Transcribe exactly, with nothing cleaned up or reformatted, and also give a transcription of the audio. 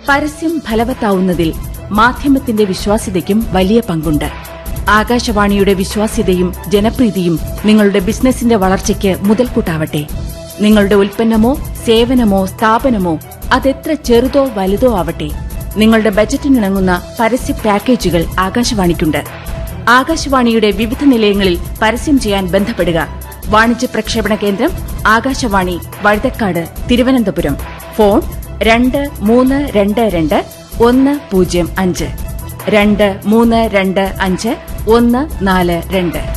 പരസ്യം ഫലവത്താവുന്നതിൽ മാധ്യമത്തിന്റെ വിശ്വാസ്യതയ്ക്കും വലിയ പങ്കുണ്ട്. ആകാശവാണിയുടെ വിശ്വാസ്യതയും ജനപ്രീതിയും നിങ്ങളുടെ ബിസിനസിന്റെ വളർച്ചയ്ക്ക് മുതൽക്കൂട്ടാവട്ടെ. നിങ്ങളുടെ ഉൽപ്പന്നമോ സേവനമോ സ്ഥാപനമോ അതെത്ര ചെറുതോ വലുതോ ആവട്ടെ, നിങ്ങളുടെ ബജറ്റിനിണങ്ങുന്ന പരസ്യ പാക്കേജുകൾ ആകാശവാണിക്കുണ്ട്. ആകാശവാണിയുടെ വിവിധ നിലയങ്ങളിൽ പരസ്യം ചെയ്യാൻ ബന്ധപ്പെടുക. വാണിജ്യ പ്രക്ഷേപണ കേന്ദ്രം ആകാശവാണി, വഴുതക്കാട്, തിരുവനന്തപുരം. ഫോൺ രണ്ട് മൂന്ന് രണ്ട് രണ്ട് ഒന്ന് പൂജ്യം അഞ്ച് രണ്ട് മൂന്ന് രണ്ട് അഞ്ച് ഒന്ന് നാല് രണ്ട്.